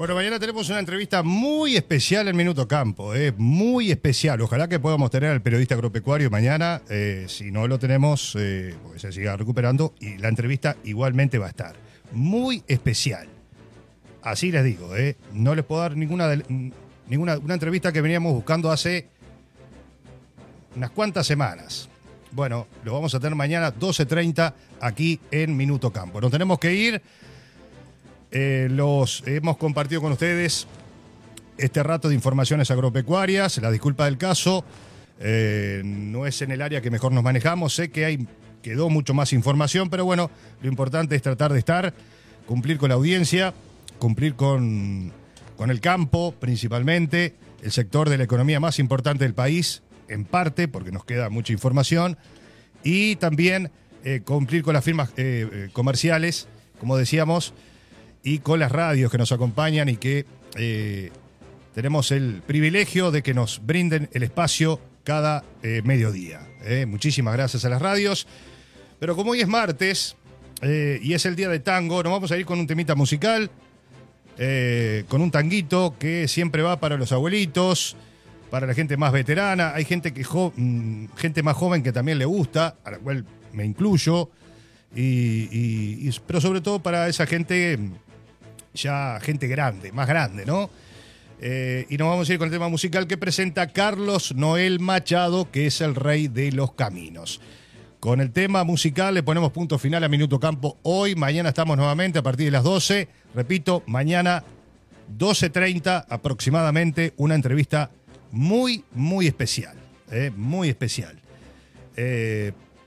Bueno, mañana tenemos una entrevista muy especial en Minuto Campo, muy especial. Ojalá que podamos tener al periodista agropecuario mañana. Si no lo tenemos, pues se siga recuperando y la entrevista igualmente va a estar muy especial. Así les digo, no les puedo dar ninguna una entrevista que veníamos buscando hace unas cuantas semanas. Bueno, lo vamos a tener mañana 12:30 aquí en Minuto Campo. Nos tenemos que ir. Los hemos compartido con ustedes este rato de informaciones agropecuarias. La disculpa del caso, no es en el área que mejor nos manejamos. Sé que quedó mucho más información, pero bueno, lo importante es tratar de estar, cumplir con la audiencia, cumplir con el campo principalmente, el sector de la economía más importante del país, en parte, porque nos queda mucha información, y también cumplir con las firmas comerciales, como decíamos, y con las radios que nos acompañan y que tenemos el privilegio de que nos brinden el espacio cada mediodía. Muchísimas gracias a las radios. Pero como hoy es martes y es el día de tango, nos vamos a ir con un temita musical, con un tanguito que siempre va para los abuelitos, para la gente más veterana. Hay gente gente más joven que también le gusta, a la cual me incluyo, pero sobre todo para esa gente, ya gente grande, más grande, ¿no? Y nos vamos a ir con el tema musical que presenta Carlos Noel Machado, que es el rey de los caminos. Con el tema musical le ponemos punto final a Minuto Campo hoy. Mañana estamos nuevamente a partir de las 12. Repito, mañana 12:30 aproximadamente, una entrevista muy, muy especial. Muy especial.